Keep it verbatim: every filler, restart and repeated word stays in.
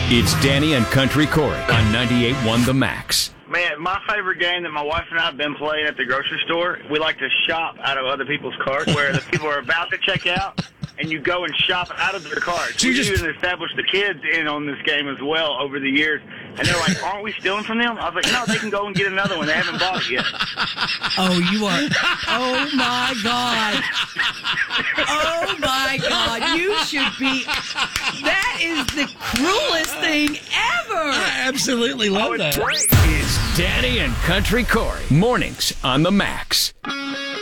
It's Danny and Country Corey on ninety-eight point one The Max. Man, my favorite game that my wife and I have been playing at the grocery store, we like to shop out of other people's carts where the people are about to check out, and you go and shop out of their carts. So you we just- even established the kids in on this game as well over the years, and they're like, aren't we stealing from them? I was like, no, they can go and get another one. They haven't bought it yet. Oh, you are. Oh, my God. Oh, my God. You should be. That is the cruelest thing ever. I absolutely love Oh, it's that. great. It's Danny and Country Corey. Mornings on The Max.